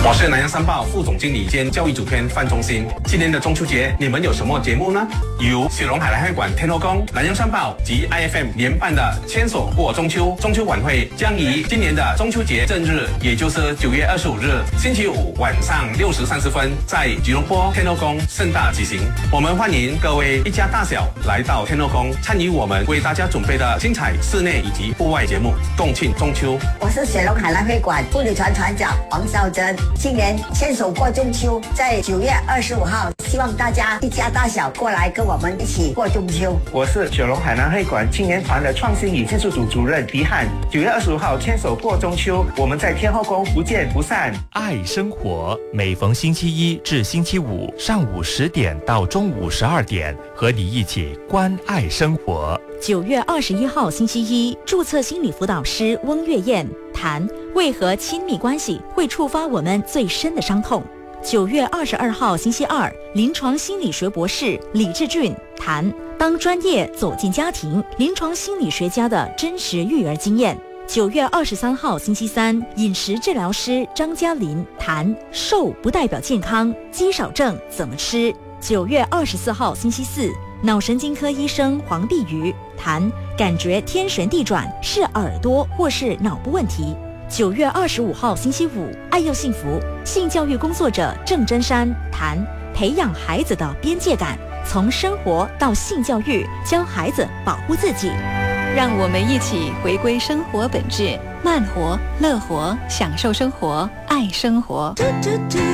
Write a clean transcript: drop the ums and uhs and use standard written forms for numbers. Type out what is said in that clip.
我是南洋三报副总经理兼教育主编范忠新。今年的中秋节，你们有什么节目呢？由雪隆海来会馆天后宫、南洋三报及 IFM 联办的牵手过中秋中秋晚会，将于今年的中秋节正日，也就是9月25日星期五晚上6时30分，在吉隆坡天后宫盛大举行。我们欢迎各位一家大小来到天后宫，参与我们为大家准备的精彩室内以及户外节目，共庆中秋。 我是雪隆海来会馆妇女团团长王少珍。今年牵手过中秋，在9月25号，希望大家一家大小过来跟我们一起过中秋。 我是雪隆海南会馆青年团的创新与技术组主任狄汉。9月25号牵手过中秋，我们在天后宫不见不散。 爱生活，每逢星期一至星期五上午10点到中午12点，和你一起关爱生活。 9月21号星期一，注册心理辅导师翁月燕谈为何亲密关系会触发我们最深的伤痛。9月22号星期二，临床心理学博士李志俊谈当专业走进家庭，临床心理学家的真实育儿经验。9月23号星期三，饮食治疗师张嘉琳谈瘦不代表健康，肌少症怎么吃。9月24号星期四，脑神经科医生黄碧瑜谈感觉天旋地转是耳朵或是脑部问题。9月25号星期五，爱又幸福性教育工作者郑真山谈培养孩子的边界感，从生活到性教育，教孩子保护自己。 让我们一起回归生活本质，慢活、乐活，享受生活，爱生活。